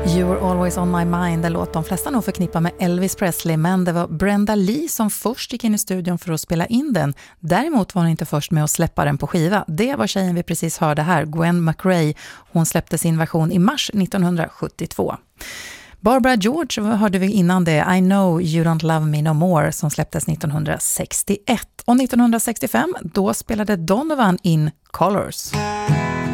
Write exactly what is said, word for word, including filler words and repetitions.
You were always on my mind, en låt de flesta nog förknippar med Elvis Presley, men det var Brenda Lee som först gick in i studion för att spela in den. Däremot var hon inte först med att släppa den på skiva. Det var tjejen vi precis hörde här, Gwen McRae. Hon släppte sin version i mars nittonhundrasjuttiotvå. Barbara George hörde vi innan det, I know you don't love me no more, som släpptes nittonhundrasextioett. Och nittonhundrasextiofem, då spelade Donovan in Colors.